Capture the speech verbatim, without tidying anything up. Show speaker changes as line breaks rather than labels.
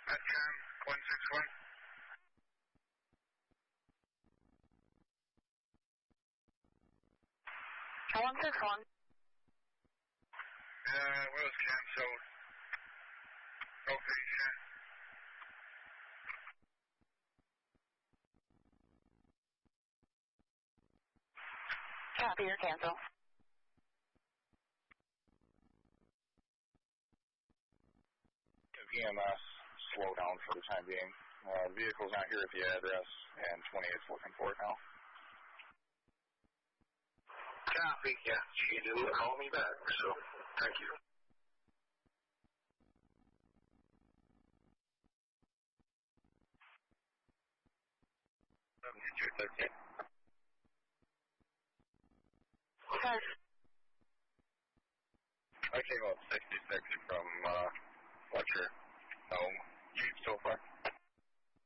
at cam one six one.
one six one.
Uh, what was cancelled? Okay, sure.
Copy your cancel.
E M S slow down for the time being. Uh, vehicle's not here at the address, and twenty-eight's looking for it now.
Copy, yeah. She didn't call me back, so thank you. seventy-two thirteen.
Okay.
I came up sixty-six from uh,